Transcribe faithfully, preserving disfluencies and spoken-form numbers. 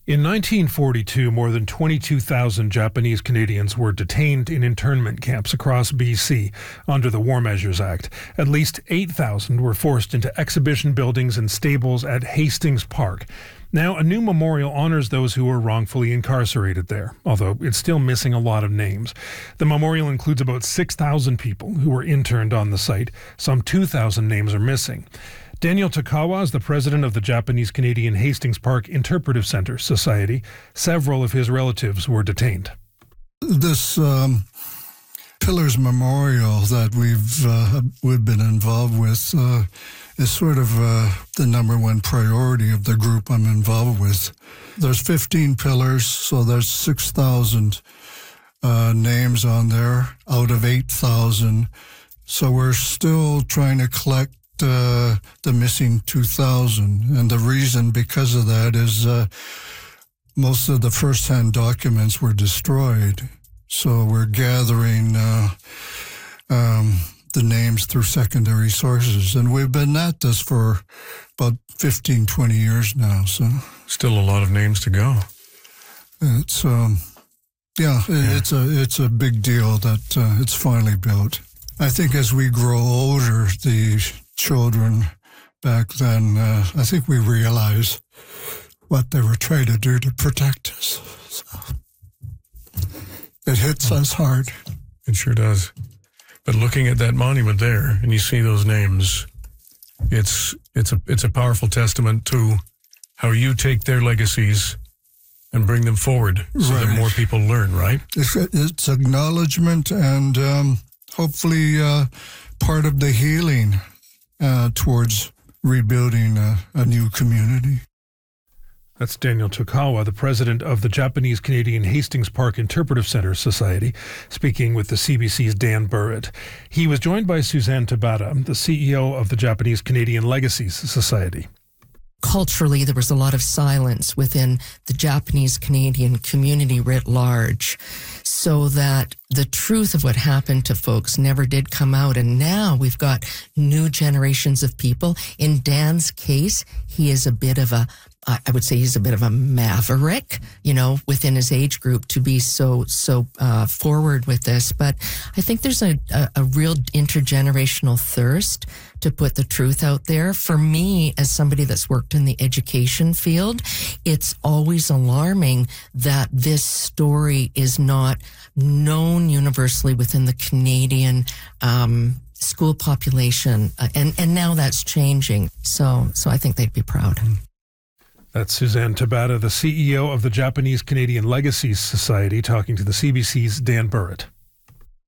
In nineteen forty-two, more than twenty-two thousand Japanese Canadians were detained in internment camps across B C under the War Measures Act. At least eight thousand were forced into exhibition buildings and stables at Hastings Park. Now, a new memorial honors those who were wrongfully incarcerated there, although it's still missing a lot of names. The memorial includes about six thousand people who were interned on the site. Some two thousand names are missing. Daniel Takawa is the president of the Japanese Canadian Hastings Park Interpretive Center Society. Several of his relatives were detained. This um, Pillars Memorial that we've uh, we've been involved with uh, is sort of uh, the number one priority of the group I'm involved with. There's fifteen pillars, so there's six thousand uh, names on there out of eight thousand. So we're still trying to collect Uh, the missing two thousand. And the reason because of that is uh, most of the first-hand documents were destroyed. So we're gathering uh, um, the names through secondary sources. And we've been at this for about fifteen, twenty years now. So still a lot of names to go. It's, um, yeah, yeah. it's a, it's a big deal that uh, it's finally built. I think as we grow older, the children back then, uh, I think we realize what they were trying to do to protect us. So it hits us hard. It sure does. But looking at that monument there, and you see those names, it's it's a it's a powerful testament to how you take their legacies and bring them forward so right. that more people learn, right? It's, it's acknowledgement and um, hopefully uh, part of the healing Uh, towards rebuilding a, a new community. That's Daniel Takawa, the president of the Japanese Canadian Hastings Park Interpretive Center Society, speaking with the C B C's Dan Burritt. He was joined by Suzanne Tabata, the C E O of the Japanese Canadian Legacies Society. Culturally, there was a lot of silence within the Japanese Canadian community writ large, so that the truth of what happened to folks never did come out. And now we've got new generations of people. In Dan's case, he is a bit of a, I would say he's a bit of a maverick, you know, within his age group to be so, so uh, forward with this. But I think there's a, a, a real intergenerational thirst to put the truth out there. For me, as somebody that's worked in the education field, it's always alarming that this story is not known universally within the Canadian um, school population. Uh, and, and now that's changing. So, so I think they'd be proud. That's Suzanne Tabata, the C E O of the Japanese Canadian Legacies Society, talking to the C B C's Dan Burritt.